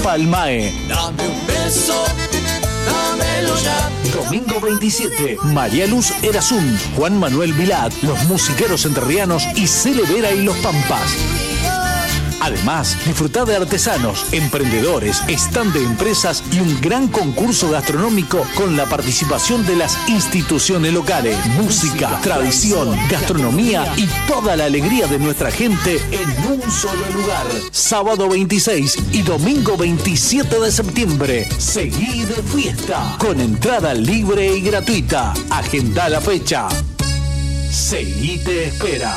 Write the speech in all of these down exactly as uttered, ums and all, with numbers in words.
Palmae. Dame un beso, dámelo ya. Domingo veintisiete, María Luz Erasún, Juan Manuel Vilat, Los Musiqueros Entrerrianos y Celevera y Los Pampas. Además, disfrutá de artesanos, emprendedores, stand de empresas y un gran concurso gastronómico con la participación de las instituciones locales. Música, tradición, gastronomía y toda la alegría de nuestra gente en un solo lugar. Sábado veintiséis y domingo veintisiete de septiembre. Seguí de fiesta con entrada libre y gratuita. Agenda la fecha. Seguí te espera.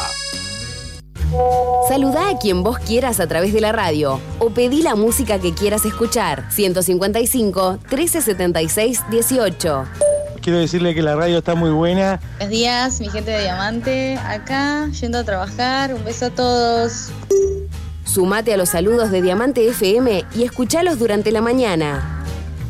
Saludá a quien vos quieras a través de la radio o pedí la música que quieras escuchar. ciento cincuenta y cinco, trece setenta y seis, dieciocho. Quiero decirle que la radio está muy buena. Buenos días, mi gente de Diamante, acá, yendo a trabajar. Un beso a todos. Sumate a los saludos de Diamante F M y escuchalos durante la mañana.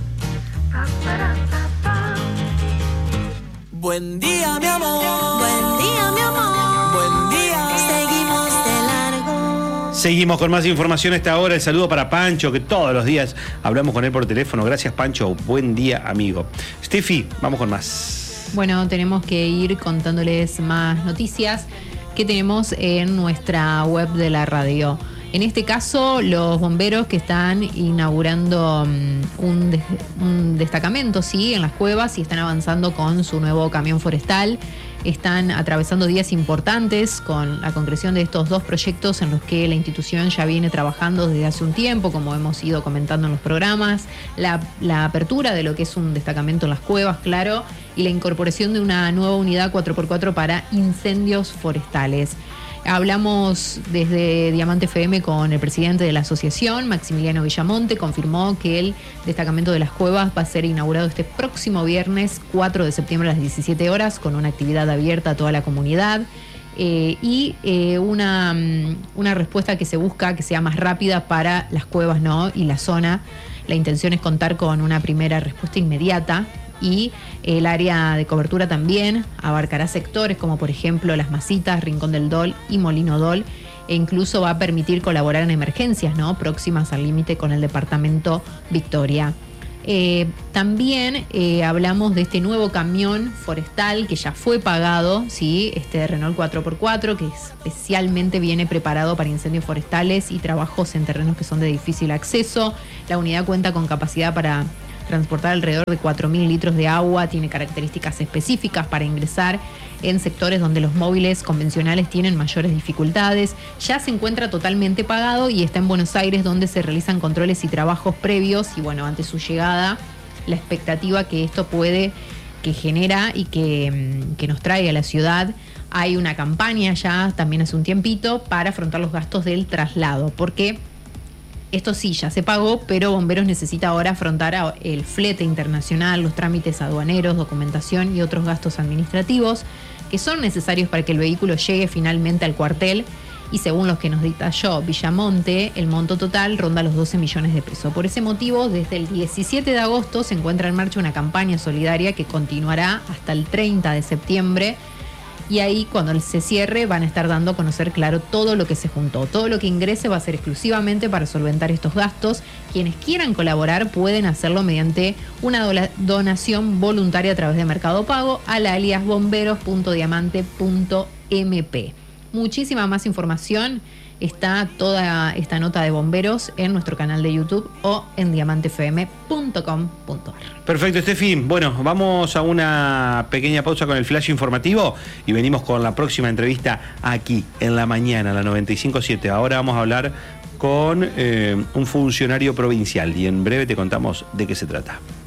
Buen día, mi amor. Buen día, mi amor. Buen día. Seguimos de largo. Seguimos con más información a esta hora. El saludo para Pancho, que todos los días hablamos con él por teléfono. Gracias, Pancho. Buen día, amigo. Steffi, vamos con más. Bueno, tenemos que ir contándoles más noticias que tenemos en nuestra web de la radio. En este caso, los bomberos que están inaugurando um, un, de, un destacamento, sí, en las cuevas y están avanzando con su nuevo camión forestal. Están atravesando días importantes con la concreción de estos dos proyectos en los que la institución ya viene trabajando desde hace un tiempo, como hemos ido comentando en los programas. La, la apertura de lo que es un destacamento en las cuevas, claro, y la incorporación de una nueva unidad cuatro por cuatro para incendios forestales. Hablamos desde Diamante F M con el presidente de la asociación, Maximiliano Villamonte. Confirmó que el destacamento de las cuevas va a ser inaugurado este próximo viernes cuatro de septiembre a las diecisiete horas con una actividad abierta a toda la comunidad eh, y eh, una, una respuesta que se busca que sea más rápida para las cuevas, ¿no? Y la zona. La intención es contar con una primera respuesta inmediata. Y el área de cobertura también abarcará sectores como por ejemplo Las Masitas, Rincón del Dol y Molino Dol, e incluso va a permitir colaborar en emergencias, ¿no? Próximas al límite con el departamento Victoria. Eh, también eh, hablamos de este nuevo camión forestal que ya fue pagado, ¿sí? Este Renault cuatro por cuatro, que especialmente viene preparado para incendios forestales y trabajos en terrenos que son de difícil acceso. La unidad cuenta con capacidad para transportar alrededor de cuatro mil litros de agua, tiene características específicas para ingresar en sectores donde los móviles convencionales tienen mayores dificultades. Ya se encuentra totalmente pagado y está en Buenos Aires, donde se realizan controles y trabajos previos. Y bueno, ante su llegada, la expectativa que esto puede, que genera y que, que nos trae a la ciudad. Hay una campaña ya, también hace un tiempito, para afrontar los gastos del traslado, porque esto sí, ya se pagó, pero Bomberos necesita ahora afrontar el flete internacional, los trámites aduaneros, documentación y otros gastos administrativos que son necesarios para que el vehículo llegue finalmente al cuartel. Y según los que nos detalló Villamonte, el monto total ronda los doce millones de pesos. Por ese motivo, desde el diecisiete de agosto se encuentra en marcha una campaña solidaria que continuará hasta el treinta de septiembre. Y ahí, cuando se cierre, van a estar dando a conocer, claro, todo lo que se juntó. Todo lo que ingrese va a ser exclusivamente para solventar estos gastos. Quienes quieran colaborar pueden hacerlo mediante una donación voluntaria a través de Mercado Pago al alias bomberos punto diamante punto m p. Muchísima más información. Está toda esta nota de bomberos en nuestro canal de YouTube o en diamante f m punto com punto a r. Perfecto, Steffi. Bueno, vamos a una pequeña pausa con el flash informativo y venimos con la próxima entrevista aquí en la mañana, la noventa y cinco punto siete. Ahora vamos a hablar con eh, un funcionario provincial y en breve te contamos de qué se trata.